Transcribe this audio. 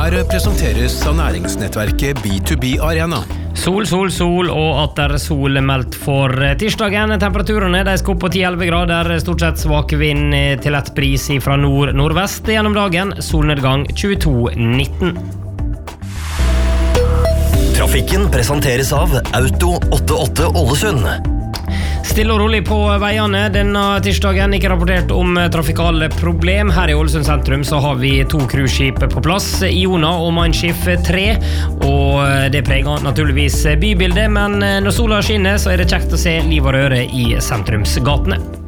presenteres av næringsnettverket B2B Arena. Sol, og atter sol meldt for tirsdagen. Temperaturene de skal opp på 10-11 grader, stort sett svak vind til et bris fra nord-nordvest. Gjennom dagen solnedgang 22-19. Trafikken presenteres av Auto 88 Ålesund. Stille og rolig på veiene denne tirsdagen, ikke rapportert om trafikale problem. Her i Ålesund sentrum så har vi 2 cruiseskip på plass, Iona og Mein Schiff 3, og det preger naturligvis bybildet, men når sola skinner så er det kjekt å se liv og røre i sentrumsgatene.